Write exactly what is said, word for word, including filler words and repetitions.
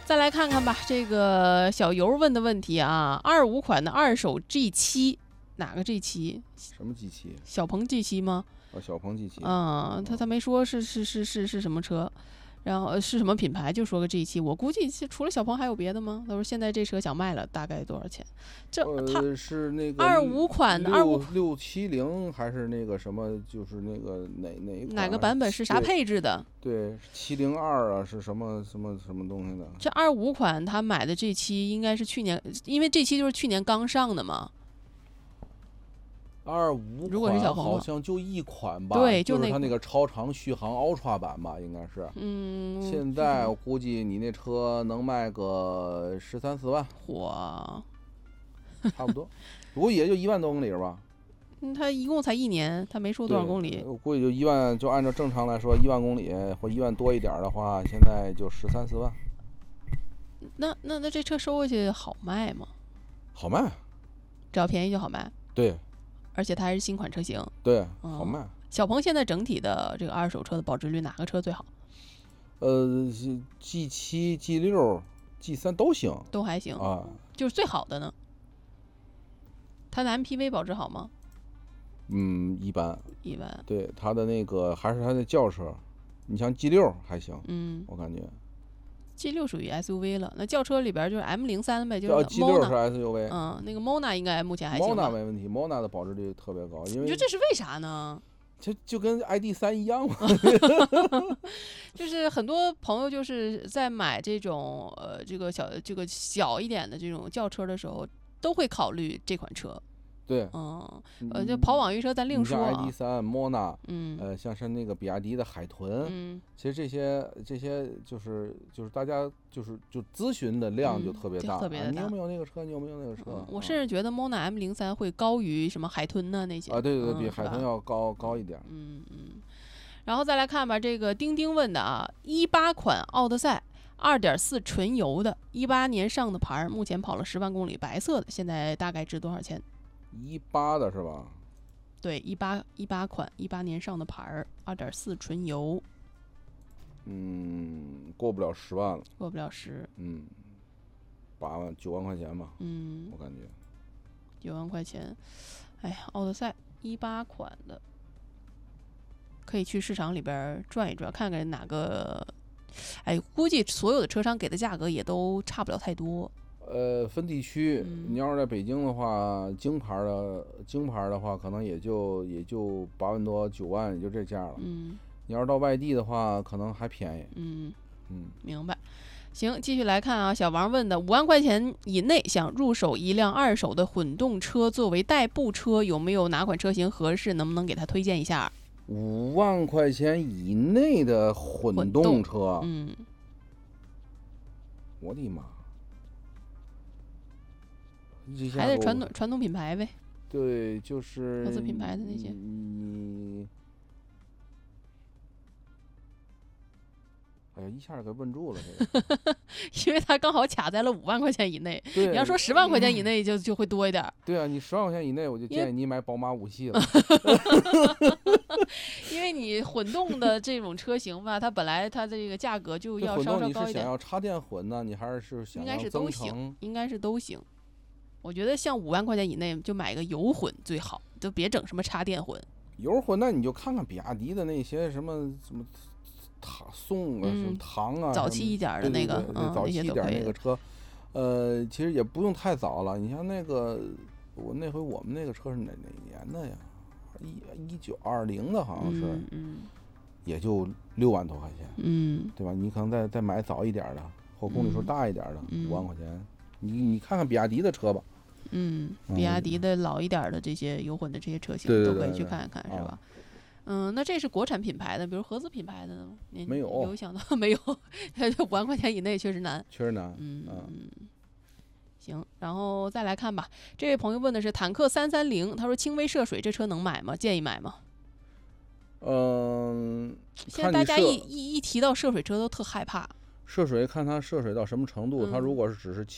再来看看吧，这个小游问的问题啊，二五款的二手 G 七，哪个 G 七？ 什么 G 七？ 小鹏 G 七吗？ 哦，小鹏 G 七。 嗯，他他没说是是是是是什么车，然后是什么品牌，就说个 G 七。我估计除了小鹏还有别的吗？他说现在这车想卖了，大概多少钱？这他、 呃、是那个二五款的二五六七零还是那个什么？就是那个哪哪一款？ 哪个版本是啥配置的？ 对，七零二啊，是什么什么什么东西的？ 这二五款他买的 G 七应该是去年，因为 G 七就是去年刚上的嘛。 二五如果是小鹏好像就一款吧， 对， 就那是它那个超长续航 Ultra 版吧，应该是。 嗯， 现在我估计你那车能卖个十三四万， 嚯， 差不多，不过也就一万多公里吧。 嗯，他一共才一年，他没说多少公里。 我估计就一万，就按照正常来说，一万公里或一万多一点的话，现在就十三四万。 那那那这车收回去好卖吗？ 好卖， 只要便宜就好卖。 对。 而且它还是新款车型， 对， 嗯、 好卖。 小鹏现在整体的这个二手车的保值率，哪个车最好？ 呃 ，G 七、G 六、G 三都行， 都还行啊。 就是最好的呢？它的 M P V 保值好吗？ 嗯，一般。 一般。 对，它的那个还是它的轿车，你像 G 六还行， 嗯， 我感觉。 G 六属于 S U V 了，那轿车里边就是 M 零三呗，就是 G 六是 S U V。 嗯，那个 Mona 应该目前还行吧 Mona 没问题 ，Mona 的保值率特别高，因为你觉得这是为啥呢？ 就就跟 I D 三一样嘛。 就是很多朋友就是在买这种呃这个小这个小一点的这种轿车的时候，都会考虑这款车。 对， 嗯，呃，就跑网约车咱另说啊。 像 I D 三、Mona， 嗯， 呃，像是那个比亚迪的海豚， 嗯， 其实这些这些就是就是大家就是就咨询的量就特别大， 嗯、特别的大、 啊。你有没有那个车？你有没有那个车？ 嗯、我甚至觉得 Mona M 零三会高于什么海豚呢那些啊，对对对， 嗯、 比海豚要高高一点。 嗯嗯。然后再来看吧，这个钉钉问的啊，一八款奥德赛。二点四纯油的，一八年上的牌，目前跑了十万公里，白色的，现在大概值多少钱？ 一八的是吧？ 对，一八一八款，一八年上的牌，二点四纯油。 嗯，过不了十万了。 过不了十。 嗯，八万九万块钱吧。 嗯， 我感觉九万块钱。哎呀，奥德赛一八款的，可以去市场里边转一转，看看哪个。哎，估计所有的车商给的价格也都差不了太多。 呃，分地区， 嗯、 你要是在北京的话，京牌的京牌的话，可能也就也就八万多九万，也就这价了。 嗯， 你要是到外地的话，可能还便宜。 嗯嗯， 明白。行，继续来看啊，小王问的，五万块钱以内想入手一辆二手的混动车作为代步车，有没有哪款车型合适？能不能给他推荐一下？ 五万块钱以内的混动车， 嗯， 我的妈！ 还得传统传统品牌呗。 对，就是合资品牌的那些。 你，哎呀，一下给问住了这个。 因为他刚好卡在了五万块钱以内。 对， 你要说十万块钱以内就就会多一点。 对啊，你十万块钱以内，我就建议你买宝马五系了。 因为你混动的这种车型吧，它本来它的这个价格就要稍稍高一点。 你是想要插电混呢，你还是想要增程？ 应该是都行，应该是都行。我觉得像五万块钱以内就买个油混最好，就别整什么插电混。 油混那你就看看比亚迪的那些什么什么唐宋啊、什么唐啊， 早期一点的那个， 对对对，早期一点那个车，呃，其实也不用太早了。你像那个我那回我们那个车是哪哪年的呀？一一九二零的，好像是， 嗯嗯， 也就六万多块钱， 嗯， 对吧？你可能再再买早一点的，或公里数大一点的， 嗯、 五万块钱，你你看看比亚迪的车吧。 嗯，比亚迪的老一点的这些油混的这些车型都可以去看一看， 对对对对是吧？嗯，那这是国产品牌的，比如合资品牌的呢？ 没有， 有想到没有？五万块钱以内确实难， 确实难。 嗯嗯。行，然后再来看吧。这位朋友问的是坦克三三零，他说轻微涉水这车能买吗？建议买吗？ 嗯， 现在大家一一一提到涉水车都特害怕。 涉水看它涉水到什么程度，它、嗯、如果是只是